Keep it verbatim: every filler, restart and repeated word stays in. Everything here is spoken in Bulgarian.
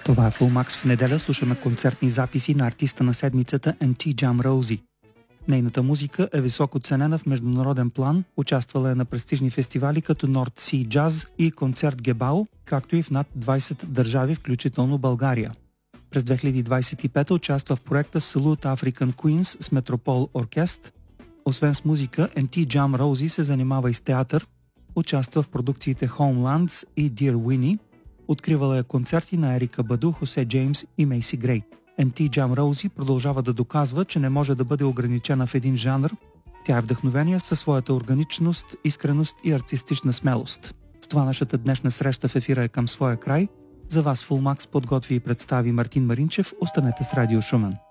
Това е Full Max. В неделя слушаме концертни записи на артиста на седмицата Ен Ти Джам Роузи. Нейната музика е високо ценена в международен план, участвала е на престижни фестивали като North Sea Jazz и концерт Гебао, както и в над двайсет държави, включително България. През две хиляди двайсет и пета участва в проекта Salute African Queens с Метропол Оркест. Освен с музика, Ен Ти Джам Роузи се занимава и с театър, участва в продукциите Homelands и Dear Winnie, откривала е концерти на Ерика Баду, Хосе Джеймс и Мейси Грей. Ен Ти Джам Роузи продължава да доказва, че не може да бъде ограничена в един жанр. Тя е вдъхновение със своята органичност, искреност и артистична смелост. С това нашата днешна среща в ефира е към своя край. За вас Full Max подготви и представи Мартин Маринчев. Останете с Радио Шумен.